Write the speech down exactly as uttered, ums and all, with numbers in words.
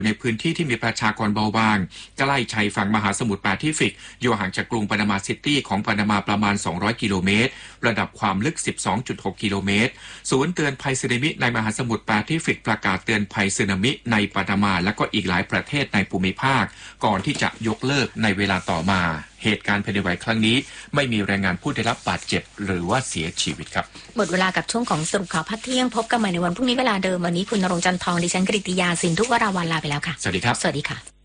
ในพื้นที่ที่มีประชากรเบาบางใกล้ชายฝั่งมหาสมุทรแปซิฟิกอยู่ห่างจากกรุงปานามาซิตี้ของปานามาประมาณสองร้อยกิโลเมตรระดับความลึก สิบสองจุดหก กิโลเมตรศูนย์เตือนภัยสึนามิในมหาสมุทรแปซิฟิกประกาศเตือนภัยสึนามิในปานามาและก็อีกหลายประเทศในภูมิภาคก่อนที่จะยกเลิกในเวลาต่อมาเหตุการณ์แผ่นดินไหวครั้งนี้ไม่มีรายงานผู้ได้รับบาดเจ็บหรือว่าเสียชีวิตครับหมดเวลากับช่วงของสรุปข่าวพัดเที่ยงพบกันใหม่ในวันพรุ่งนี้เวลาเดิมวันนี้คุณณรงค์จันทองดิฉันกฤติยาสินทุกวราวันลาไปแล้วค่ะสวัสดีครับสวัสดีค่ะ